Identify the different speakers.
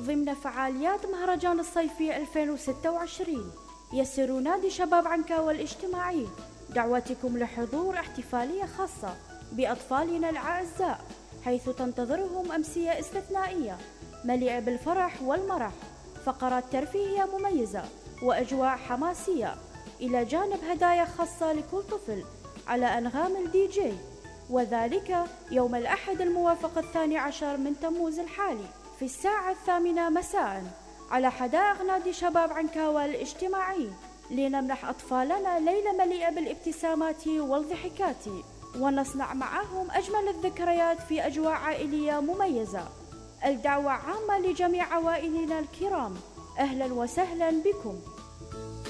Speaker 1: ضمن فعاليات مهرجان الصيفي 2026. يسر نادي شباب عنكاوة الاجتماعي دعوتكم لحضور احتفالية خاصة بأطفالنا الأعزاء، حيث تنتظرهم أمسية استثنائية مليئة بالفرح والمرح، فقرات ترفيهية مميزة وأجواء حماسية، إلى جانب هدايا خاصة لكل طفل على أنغام الدي جي، وذلك يوم الأحد الموافق 12 من تموز الحالي في الساعة 8 مساء على حدائق نادي شباب عنكاوة الاجتماعي، لنمنح أطفالنا ليلة مليئة بالابتسامات والضحكات، ونصنع معهم أجمل الذكريات في أجواء عائلية مميزة. الدعوة عامة لجميع عوائلنا الكرام، أهلا وسهلا بكم.